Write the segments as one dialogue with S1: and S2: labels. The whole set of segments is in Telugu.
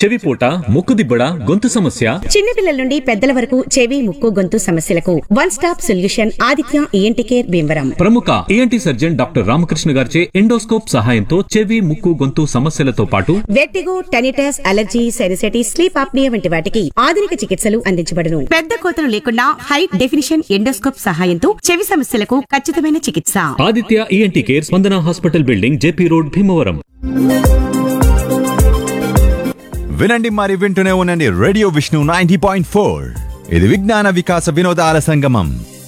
S1: చెవిపోట, ముక్కుదిబ్బడ, గొంతు సమస్య,
S2: చిన్నపిల్లల నుండి పెద్దల వరకు చెవి, ముక్కు, గొంతు సమస్యలకు one stop solution Aditya ENT care Bhimavaram.
S1: ప్రముఖ ఈఎన్టీ సర్జన్ డాక్టర్ రామకృష్ణ గారిచే ఎండోస్కోప్ సహాయంతో చెవి, ముక్కు, గొంతు సమస్యలతో పాటు
S2: vertigo, tinnitus, allergy, sinusitis, sleep apnoea వంటి వాటికి ఆధునిక చికిత్సలు అందించబడును. పెద్ద కోతలు లేకుండా హై డెఫినిషన్ ఎండోస్కోప్ సహాయంతో చెవి సమస్యలకు ఖచ్చితమైన చికిత్స.
S1: ఆదిత్య ఈఎన్టీ కేర్, స్పందన hospital building, JP road, Bhimavaram.
S3: వినండి మరి వింటూనే ఉండండి రేడియో విష్ణు 90.4. ఇది విజ్ఞాన వికాస వినోదాల సంగమం.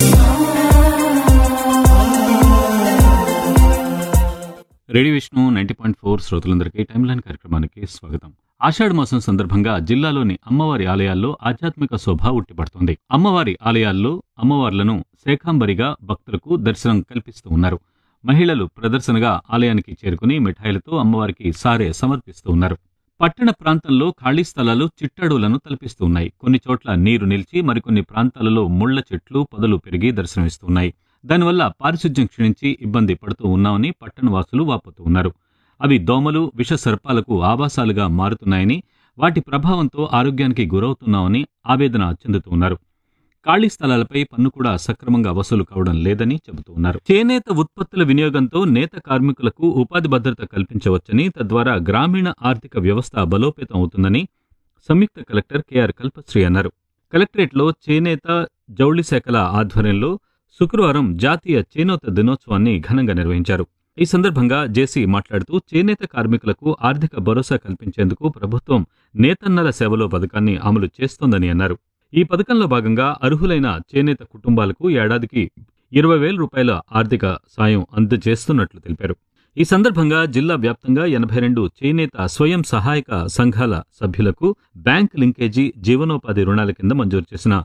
S1: రేడియో విష్ణు 90.4 శ్రోతలందరికీ టైమ్ లైన్ కార్యక్రమానికి స్వాగతం. ఆషాఢ మాసం సందర్భంగా జిల్లాలోని అమ్మవారి ఆలయాల్లో ఆధ్యాత్మిక శోభ ఉట్టిపడుతోంది. అమ్మవారి ఆలయాల్లో అమ్మవార్లను శాకాంబరిగా భక్తులకు దర్శనం కల్పిస్తూ ఉన్నారు. మహిళలు ప్రదర్శనగా ఆలయానికి చేరుకుని మిఠాయిలతో అమ్మవారికి సారే సమర్పిస్తూ ఉన్నారు. పట్టణ ప్రాంతంలో ఖాళీ స్థలాలు చిట్టడవులను తలపిస్తూ ఉన్నాయి. కొన్ని చోట్ల నీరు నిలిచి మరికొన్ని ప్రాంతాలలో ముళ్ల చెట్లు, పొదలు పెరిగి దర్శనమిస్తున్నాయి. దానివల్ల పారిశుధ్యం క్షీణించి ఇబ్బంది పడుతూ ఉన్నామని పట్టణవాసులు వాపోతూ ఉన్నారు. అవి దోమలు, విష సర్పాలకు ఆవాసాలుగా మారుతున్నాయని, వాటి ప్రభావంతో ఆరోగ్యానికి గురవుతున్నామని ఆవేదన చెందుతూ ఉన్నారు. ఖాళీ స్థలాలపై పన్ను కూడా సక్రమంగా వసూలు కావడం లేదని చెబుతూ ఉన్నారు. చేనేత ఉత్పత్తుల వినియోగంతో నేత కార్మికులకు ఉపాధి భద్రత కల్పించవచ్చని, తద్వారా గ్రామీణ ఆర్థిక వ్యవస్థ బలోపేతం అవుతుందని సంయుక్త కలెక్టర్ కెఆర్ కల్పశ్రీ అన్నారు. కలెక్టరేట్లో చేనేత, జౌళి శాఖల ఆధ్వర్యంలో శుక్రవారం జాతీయ చేనేత దినోత్సవాన్ని ఘనంగా నిర్వహించారు. ఈ సందర్భంగా జేసీ మాట్లాడుతూ చేనేత కార్మికులకు ఆర్థిక భరోసా కల్పించేందుకు ప్రభుత్వం నేతన్నల సేవలో పథకాన్ని అమలు చేస్తోందని అన్నారు. ఈ పథకంలో భాగంగా అర్హులైన చేనేత కుటుంబాలకు ఏడాదికి 20,000 రూపాయల ఆర్థిక సాయం అందజేస్తున్నట్లు తెలిపారు. ఈ సందర్భంగా జిల్లా వ్యాప్తంగా 82 చేనేత స్వయం సహాయక సంఘాల సభ్యులకు బ్యాంక్ లింకేజీ జీవనోపాధి రుణాల కింద మంజూరు చేసిన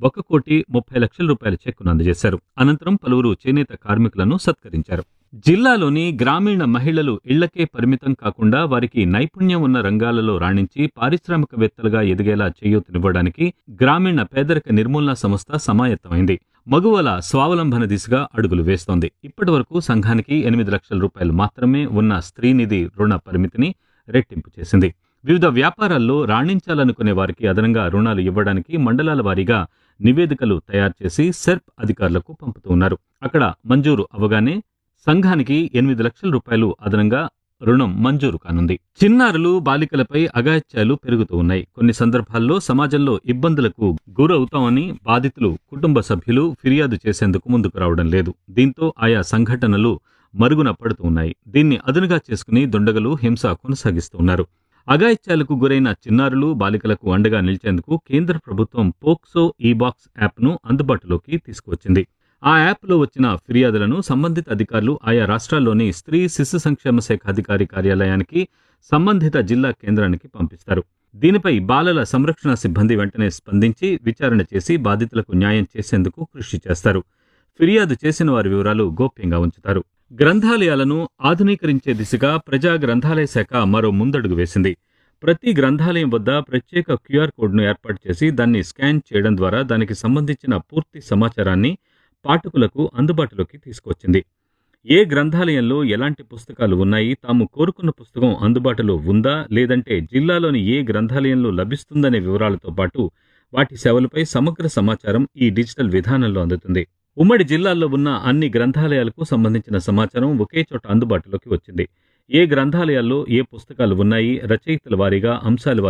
S1: 1,30,00,000 రూపాయల చెక్కును అందజేశారు. అనంతరం పలువురు చేనేత కార్మికులను సత్కరించారు. జిల్లాలోని గ్రామీణ మహిళలు ఇళ్లకే పరిమితం కాకుండా వారికి నైపుణ్యం ఉన్న రంగాలలో రాణించి పారిశ్రామికవేత్తలుగా ఎదిగేలా చేయూతనివ్వడానికి గ్రామీణ పేదరిక నిర్మూలన సంస్థ సమాయత్తమైంది. మగువల స్వావలంబన దిశగా అడుగులు వేస్తోంది. ఇప్పటి వరకు సంఘానికి 8 లక్షల రూపాయలు మాత్రమే ఉన్న స్త్రీనిధి రుణ పరిమితిని రెట్టింపు చేసింది. వివిధ వ్యాపారాల్లో రాణించాలనుకునే వారికి అదనంగా రుణాలు ఇవ్వడానికి మండలాల వారీగా నివేదికలు తయారు చేసి సెర్ప్ అధికారులకు పంపుతూ ఉన్నారు. అక్కడ మంజూరు అవగానే సంఘానికి 8 లక్షల రూపాయలు అదనంగా రుణం మంజూరు కానుంది. చిన్నారులు, బాలికలపై అఘాయిత్యాలు పెరుగుతూ ఉన్నాయి. కొన్ని సందర్భాల్లో సమాజంలో ఇబ్బందులకు గురవుతామని బాధితులు, కుటుంబ సభ్యులు ఫిర్యాదు చేసేందుకు ముందుకు రావడం లేదు. దీంతో ఆయా సంఘటనలు మరుగున పడుతూ ఉన్నాయి. దీన్ని అదునుగా చేసుకుని దుండగులు హింస కొనసాగిస్తూ ఉన్నారు. అఘాయిత్యాలకు గురైన చిన్నారులు, బాలికలకు అండగా నిలిచేందుకు కేంద్ర ప్రభుత్వం పోక్సో ఈ-బాక్స్ యాప్ను అందుబాటులోకి తీసుకువచ్చింది. ఆ యాప్లో వచ్చిన ఫిర్యాదులను సంబంధిత అధికారులు ఆయా రాష్ట్రాల్లోని స్త్రీ శిశు సంక్షేమ శాఖ అధికారి కార్యాలయానికి, సంబంధిత జిల్లా కేంద్రానికి పంపిస్తారు. దీనిపై బాలల సంరక్షణ సిబ్బంది వెంటనే స్పందించి విచారణ చేసి బాధితులకు న్యాయం చేసేందుకు కృషి చేస్తారు. ఫిర్యాదు చేసిన వారి వివరాలు గోప్యంగా ఉంచుతారు. గ్రంథాలయాలను ఆధునీకరించే దిశగా ప్రజా గ్రంథాలయ శాఖ మరో ముందడుగు వేసింది. ప్రతి గ్రంథాలయం వద్ద ప్రత్యేక క్యూఆర్ కోడ్ను ఏర్పాటు చేసి దాన్ని స్కాన్ చేయడం ద్వారా దానికి సంబంధించిన పూర్తి సమాచారాన్ని పాఠకులకు అందుబాటులోకి తీసుకొచ్చింది. ఏ గ్రంథాలయంలో ఎలాంటి పుస్తకాలు ఉన్నాయి, తాము కోరుకున్న పుస్తకం అందుబాటులో ఉందా, లేదంటే జిల్లాలోని ఏ గ్రంథాలయంలో లభిస్తుందనే వివరాలతో పాటు వాటి సేవలపై సమగ్ర సమాచారం ఈ డిజిటల్ విధానంలో అందుతుంది. ఉమ్మడి జిల్లాల్లో ఉన్న అన్ని గ్రంథాలయాలకు సంబంధించిన సమాచారం ఒకే చోట అందుబాటులోకి వచ్చింది. ఏ గ్రంథాలయాల్లో ఏ పుస్తకాలు ఉన్నాయి, రచయితల వారీగా, అంశాల